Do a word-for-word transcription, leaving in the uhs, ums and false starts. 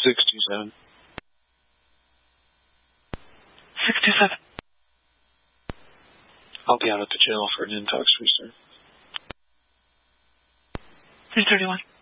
sixty-seven. sixty-seven. I'll be out at the jail for an intox research. three thirty-one.